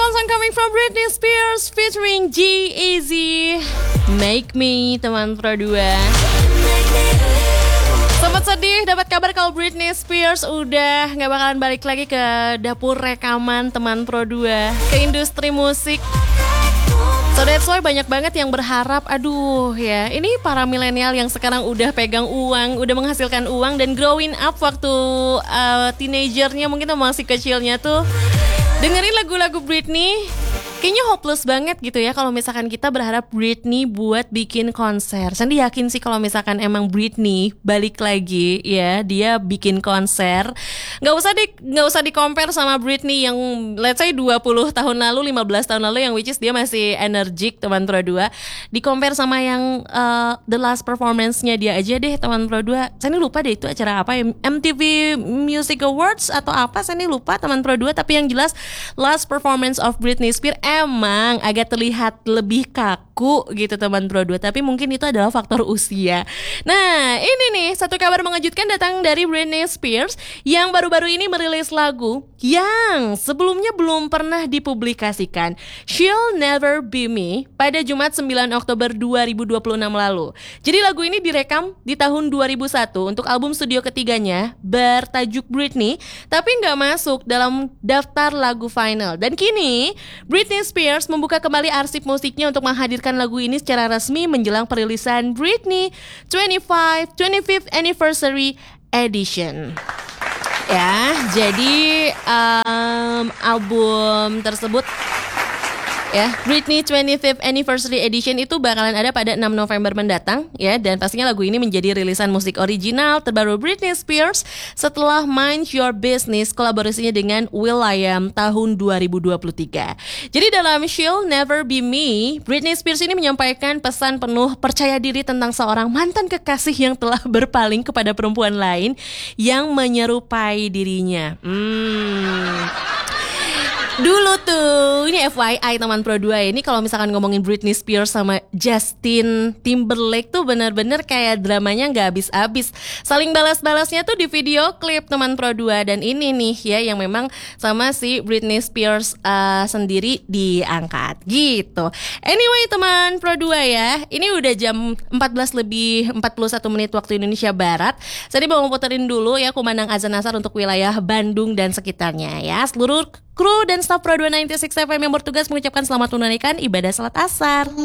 love song coming from Britney Spears featuring G-Eazy, Make Me, teman Pro 2. Sempat sedih dapat kabar kalau Britney Spears udah gak bakalan balik lagi ke dapur rekaman teman Pro 2, ke industri musik. So that's why banyak banget yang berharap, aduh ya, ini para milenial yang sekarang udah pegang uang, udah menghasilkan uang dan growing up waktu teenagernya, mungkin masih kecilnya tuh dengerin lagu-lagu Britney. Kayaknya hopeless banget gitu ya kalau misalkan kita berharap Britney buat bikin konser. Sandy yakin sih kalau misalkan emang Britney balik lagi ya, dia bikin konser, nggak usah di compare sama Britney yang let's say 20 tahun lalu, 15 tahun lalu yang which is dia masih energik teman Pro 2. Di compare sama yang the last performance-nya dia aja deh teman Pro 2. Sandy lupa deh itu acara apa, MTV Music Awards atau apa, Sandy lupa teman Pro 2. Tapi yang jelas last performance of Britney Spears emang agak terlihat lebih kaku gitu teman Pro 2, tapi mungkin itu adalah faktor usia. Nah ini nih satu kabar mengejutkan datang dari Britney Spears yang baru-baru ini merilis lagu yang sebelumnya belum pernah dipublikasikan, She'll Never Be Me, pada Jumat 9 Oktober 2026 lalu. Jadi lagu ini direkam di tahun 2001 untuk album studio ketiganya bertajuk Britney, tapi nggak masuk dalam daftar lagu final. Dan kini Britney Spears membuka kembali arsip musiknya untuk menghadirkan lagu ini secara resmi menjelang perilisan Britney 25th Anniversary Edition. Ya, jadi album tersebut ya, Britney 25th Anniversary Edition itu bakalan ada pada 6 November mendatang ya, dan pastinya lagu ini menjadi rilisan musik original terbaru Britney Spears setelah Mind Your Business kolaborasinya dengan will.i.am tahun 2023. Jadi dalam She'll Never Be Me, Britney Spears ini menyampaikan pesan penuh percaya diri tentang seorang mantan kekasih yang telah berpaling kepada perempuan lain yang menyerupai dirinya. Dulu tuh, ini FYI teman Pro 2 ini kalau misalkan ngomongin Britney Spears sama Justin Timberlake tuh bener-bener kayak dramanya gak habis-habis. Saling balas-balasnya tuh di video klip teman Pro 2. Dan ini nih ya yang memang sama si Britney Spears sendiri diangkat gitu. Anyway teman Pro 2 ya, ini udah jam 14:41 waktu Indonesia Barat. Saya mau puterin dulu ya kumandang azan asar untuk wilayah Bandung dan sekitarnya ya. Seluruh kru dan staf Pro 2 96 FM yang bertugas mengucapkan selamat menunaikan ibadah salat asar.